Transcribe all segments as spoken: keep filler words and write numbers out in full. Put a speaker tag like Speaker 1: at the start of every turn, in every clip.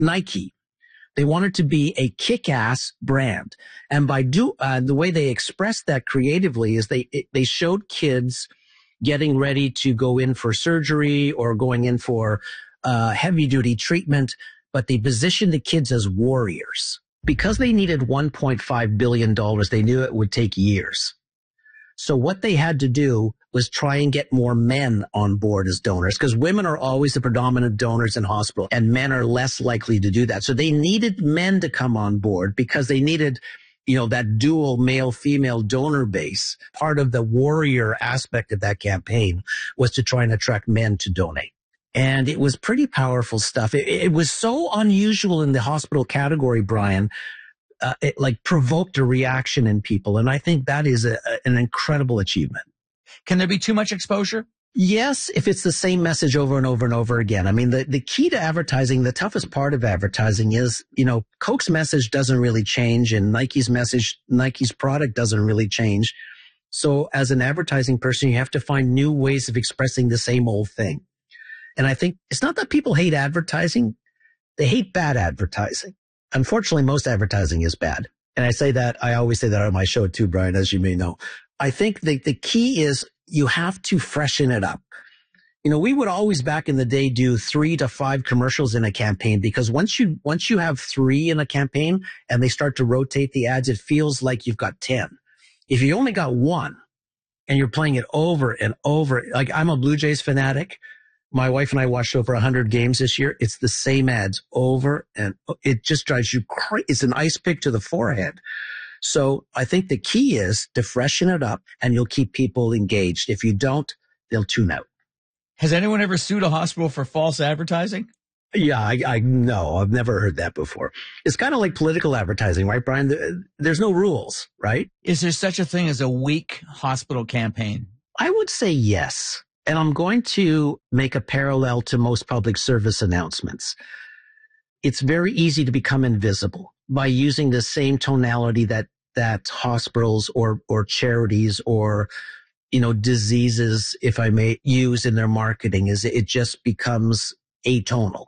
Speaker 1: Nike. They wanted to be a kick-ass brand. And by do, uh, the way they expressed that creatively is they, it, they showed kids getting ready to go in for surgery or going in for, uh, heavy duty treatment, but they positioned the kids as warriors. Because they needed one point five billion dollars, they knew it would take years. So what they had to do was try and get more men on board as donors, because women are always the predominant donors in hospital and men are less likely to do that. So they needed men to come on board because they needed, you know, that dual male-female donor base. Part of the warrior aspect of that campaign was to try and attract men to donate. And it was pretty powerful stuff. It, it was so unusual in the hospital category, Brian. Uh, it like provoked a reaction in people. And I think that is a, an incredible achievement.
Speaker 2: Can there be too much exposure?
Speaker 1: Yes, if it's the same message over and over and over again. I mean, the, the key to advertising, the toughest part of advertising is, you know, Coke's message doesn't really change and Nike's message, Nike's product doesn't really change. So as an advertising person, you have to find new ways of expressing the same old thing. And I think it's not that people hate advertising. They hate bad advertising. Unfortunately, most advertising is bad. And I say that, I always say that on my show too, Brian, as you may know. I think the, the key is you have to freshen it up. You know, we would always back in the day do three to five commercials in a campaign because once you, once you have three in a campaign and they start to rotate the ads, it feels like you've got ten. If you only got one and you're playing it over and over, like I'm a Blue Jays fanatic. My wife and I watched over one hundred games this year. It's the same ads over and it just drives you crazy. It's an ice pick to the forehead. So I think the key is to freshen it up and you'll keep people engaged. If you don't, they'll tune out.
Speaker 2: Has anyone ever sued a hospital for false advertising?
Speaker 1: Yeah, I, I no, I've never heard that before. It's kind of like political advertising, right, Brian? There's no rules, right?
Speaker 2: Is there such a thing as a weak hospital campaign?
Speaker 1: I would say yes. And I'm going to make a parallel to most public service announcements. It's very easy to become invisible by using the same tonality that, that hospitals or, or charities or, you know, diseases, if I may, use in their marketing. Is it just becomes atonal.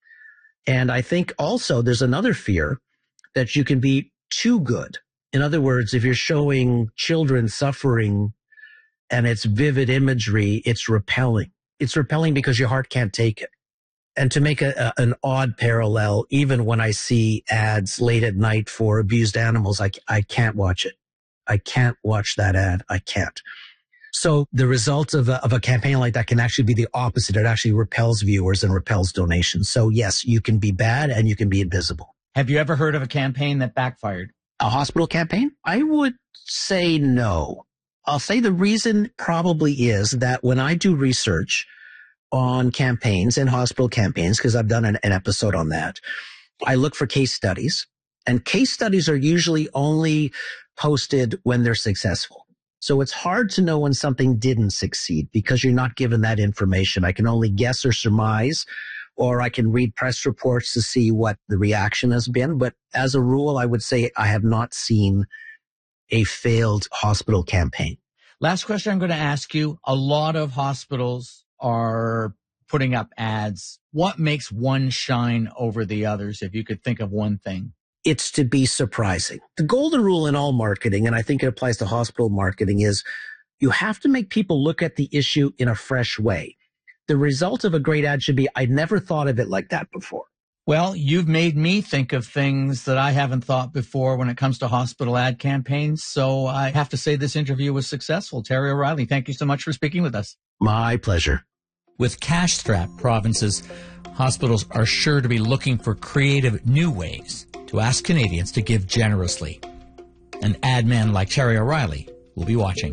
Speaker 1: And I think also there's another fear that you can be too good. In other words, if you're showing children suffering and it's vivid imagery, it's repelling. It's repelling because your heart can't take it. And to make a, a, an odd parallel, even when I see ads late at night for abused animals, I, I can't watch it. I can't watch that ad. I can't. So the result of a, of a campaign like that can actually be the opposite. It actually repels viewers and repels donations. So yes, you can be bad and you can be invisible.
Speaker 2: Have you ever heard of a campaign that backfired?
Speaker 1: A hospital campaign? I would say no. I'll say the reason probably is that when I do research on campaigns and hospital campaigns, because I've done an, an episode on that, I look for case studies, and case studies are usually only posted when they're successful. So it's hard to know when something didn't succeed because you're not given that information. I can only guess or surmise, or I can read press reports to see what the reaction has been. But as a rule, I would say I have not seen a failed hospital campaign.
Speaker 2: Last question I'm going to ask you. A lot of hospitals are putting up ads. What makes one shine over the others, if you could think of one thing?
Speaker 1: It's to be surprising. The golden rule in all marketing, and I think it applies to hospital marketing, is you have to make people look at the issue in a fresh way. The result of a great ad should be, I never thought of it like that before.
Speaker 2: Well, you've made me think of things that I haven't thought before when it comes to hospital ad campaigns. So I have to say this interview was successful. Terry O'Reilly, thank you so much for speaking with us.
Speaker 1: My pleasure.
Speaker 2: With cash-strapped provinces, hospitals are sure to be looking for creative new ways to ask Canadians to give generously. An ad man like Terry O'Reilly will be watching.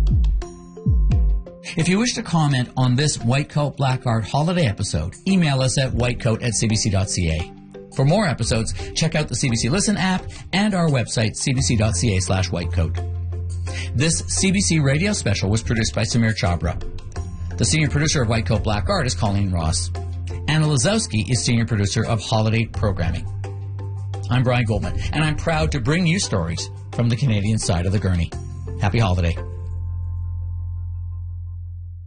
Speaker 2: If you wish to comment on this White Coat Black Art holiday episode, email us at whitecoat at c b c dot c a. For more episodes, check out the C B C Listen app and our website, c b c dot c a slash whitecoat. This C B C radio special was produced by Samir Chabra. The senior producer of White Coat Black Art is Colleen Ross. Anna Lazowski is senior producer of Holiday Programming. I'm Brian Goldman, and I'm proud to bring you stories from the Canadian side of the gurney. Happy holiday.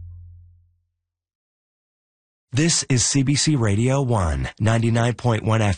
Speaker 3: This is C B C Radio one, ninety-nine point one F M.